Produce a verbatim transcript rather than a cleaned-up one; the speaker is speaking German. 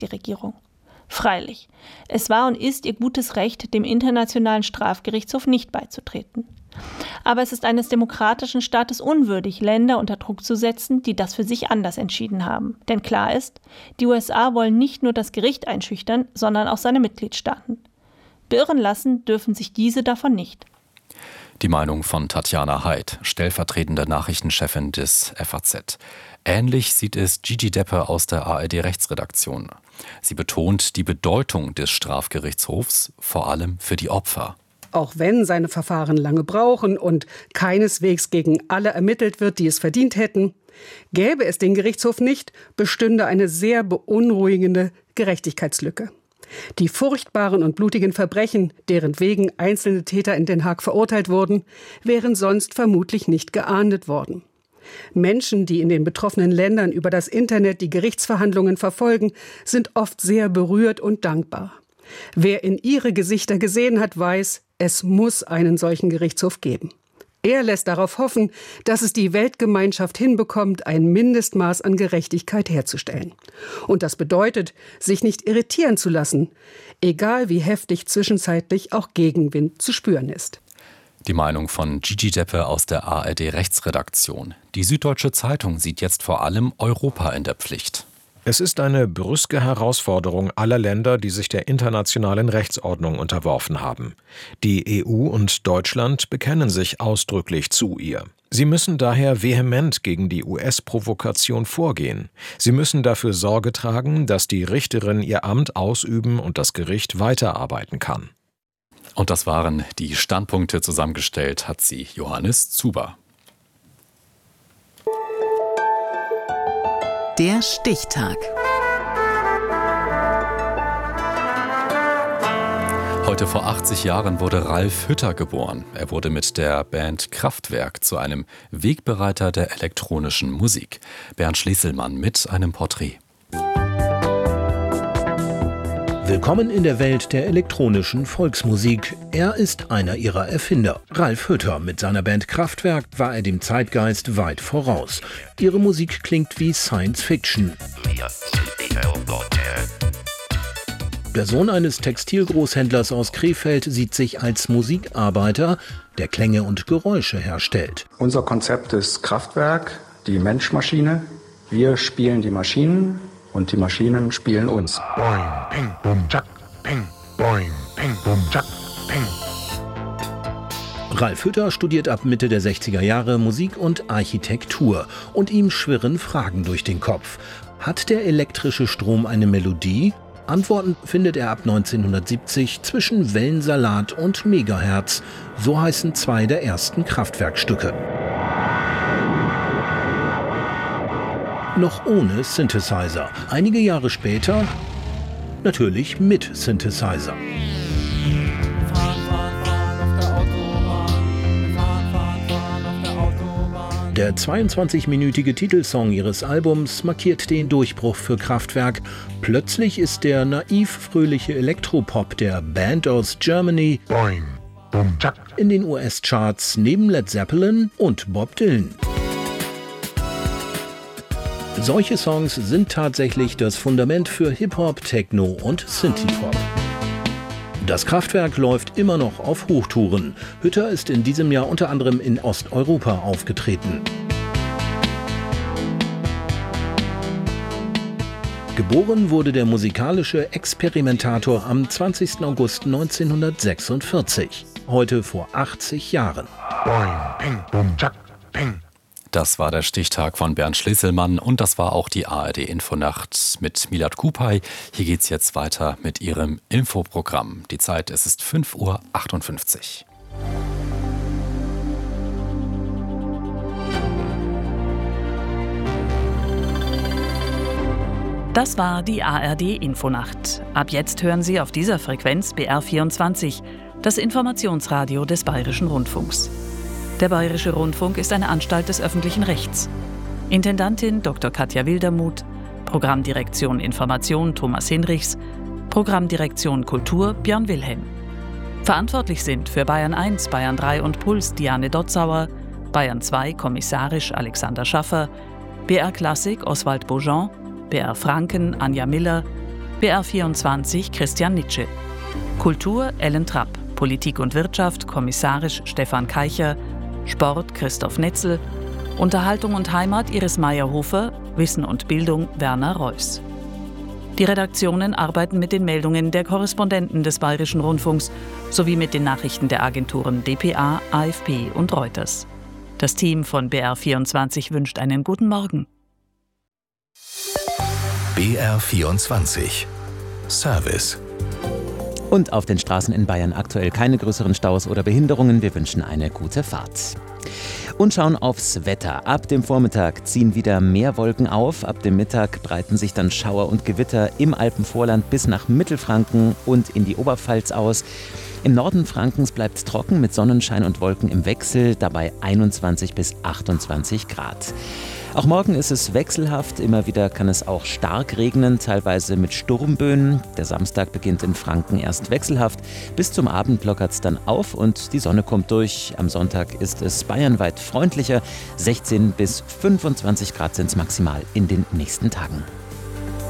die Regierung. Freilich, es war und ist ihr gutes Recht, dem Internationalen Strafgerichtshof nicht beizutreten. Aber es ist eines demokratischen Staates unwürdig, Länder unter Druck zu setzen, die das für sich anders entschieden haben. Denn klar ist, die U S A wollen nicht nur das Gericht einschüchtern, sondern auch seine Mitgliedstaaten. Beirren lassen dürfen sich diese davon nicht. Die Meinung von Tatjana Heid, stellvertretende Nachrichtenchefin des F A Z. Ähnlich sieht es Gigi Deppe aus der A R D-Rechtsredaktion. Sie betont die Bedeutung des Strafgerichtshofs, vor allem für die Opfer. Auch wenn seine Verfahren lange brauchen und keineswegs gegen alle ermittelt wird, die es verdient hätten, gäbe es den Gerichtshof nicht, bestünde eine sehr beunruhigende Gerechtigkeitslücke. Die furchtbaren und blutigen Verbrechen, deren wegen einzelne Täter in Den Haag verurteilt wurden, wären sonst vermutlich nicht geahndet worden. Menschen, die in den betroffenen Ländern über das Internet die Gerichtsverhandlungen verfolgen, sind oft sehr berührt und dankbar. Wer in ihre Gesichter gesehen hat, weiß, es muss einen solchen Gerichtshof geben. Er lässt darauf hoffen, dass es die Weltgemeinschaft hinbekommt, ein Mindestmaß an Gerechtigkeit herzustellen. Und das bedeutet, sich nicht irritieren zu lassen, egal wie heftig zwischenzeitlich auch Gegenwind zu spüren ist. Die Meinung von Gigi Deppe aus der A R D-Rechtsredaktion. Die Süddeutsche Zeitung sieht jetzt vor allem Europa in der Pflicht. Es ist eine brüske Herausforderung aller Länder, die sich der internationalen Rechtsordnung unterworfen haben. Die E U und Deutschland bekennen sich ausdrücklich zu ihr. Sie müssen daher vehement gegen die U S-Provokation vorgehen. Sie müssen dafür Sorge tragen, dass die Richterin ihr Amt ausüben und das Gericht weiterarbeiten kann. Und das waren die Standpunkte. Zusammengestellt hat sie Johannes Zuber. Der Stichtag. Heute vor achtzig Jahren wurde Ralf Hütter geboren. Er wurde mit der Band Kraftwerk zu einem Wegbereiter der elektronischen Musik. Bernd Schlieselmann mit einem Porträt. Willkommen in der Welt der elektronischen Volksmusik. Er ist einer ihrer Erfinder. Ralf Hütter. Mit seiner Band Kraftwerk war er dem Zeitgeist weit voraus. Ihre Musik klingt wie Science Fiction. Der Sohn eines Textilgroßhändlers aus Krefeld sieht sich als Musikarbeiter, der Klänge und Geräusche herstellt. Unser Konzept ist Kraftwerk, die Mensch-Maschine. Wir spielen die Maschinen. Und die Maschinen spielen uns. Boing, ping, bum, tschak, ping, boing, ping, bum, tschak, ping. Ralf Hütter studiert ab Mitte der sechziger Jahre Musik und Architektur. Und ihm schwirren Fragen durch den Kopf. Hat der elektrische Strom eine Melodie? Antworten findet er ab neunzehnhundertsiebzig zwischen Wellensalat und Megahertz. So heißen zwei der ersten Kraftwerkstücke. Noch ohne Synthesizer. Einige Jahre später natürlich mit Synthesizer. Der zweiundzwanzigminütige Titelsong ihres Albums markiert den Durchbruch für Kraftwerk. Plötzlich ist der naiv-fröhliche Elektropop der Band aus Germany Boing, bum, tschak. in den U S-Charts neben Led Zeppelin und Bob Dylan. Solche Songs sind tatsächlich das Fundament für Hip-Hop, Techno und Synthie-Pop. Das Kraftwerk läuft immer noch auf Hochtouren. Hütter ist in diesem Jahr unter anderem in Osteuropa aufgetreten. Geboren wurde der musikalische Experimentator am zwanzigsten August neunzehnhundertsechsundvierzig. Heute vor achtzig Jahren. Boing, ping, bum, tschak, ping. Das war der Stichtag von Bernd Schlieselmann und das war auch die A R D-Infonacht mit Milad Kupay. Hier geht's jetzt weiter mit ihrem Infoprogramm. Die Zeit, es ist fünf Uhr achtundfünfzig. Das war die A R D-Infonacht. Ab jetzt hören Sie auf dieser Frequenz B R vierundzwanzig, das Informationsradio des Bayerischen Rundfunks. Der Bayerische Rundfunk ist eine Anstalt des öffentlichen Rechts. Intendantin Doktor Katja Wildermuth, Programmdirektion Information Thomas Hinrichs, Programmdirektion Kultur Björn Wilhelm. Verantwortlich sind für Bayern eins, Bayern drei und Puls Diane Dotzauer, Bayern zwei kommissarisch Alexander Schaffer, B R Klassik Oswald Beaujean, B R Franken Anja Miller, B R vierundzwanzig Christian Nitsche. Kultur Ellen Trapp. Politik und Wirtschaft kommissarisch Stefan Keicher. Sport Christoph Netzel. Unterhaltung und Heimat Iris Meyerhofer. Wissen und Bildung Werner Reuss. Die Redaktionen arbeiten mit den Meldungen der Korrespondenten des Bayerischen Rundfunks sowie mit den Nachrichten der Agenturen D P A, A F P und Reuters. Das Team von B R vierundzwanzig wünscht einen guten Morgen. B R vierundzwanzig Service. Und auf den Straßen in Bayern aktuell keine größeren Staus oder Behinderungen. Wir wünschen eine gute Fahrt. Und schauen aufs Wetter. Ab dem Vormittag ziehen wieder mehr Wolken auf. Ab dem Mittag breiten sich dann Schauer und Gewitter im Alpenvorland bis nach Mittelfranken und in die Oberpfalz aus. Im Norden Frankens bleibt es trocken mit Sonnenschein und Wolken im Wechsel, dabei einundzwanzig bis achtundzwanzig Grad. Auch morgen ist es wechselhaft, immer wieder kann es auch stark regnen, teilweise mit Sturmböen. Der Samstag beginnt in Franken erst wechselhaft, bis zum Abend lockert es dann auf und die Sonne kommt durch. Am Sonntag ist es bayernweit freundlicher, sechzehn bis fünfundzwanzig Grad sind es maximal in den nächsten Tagen.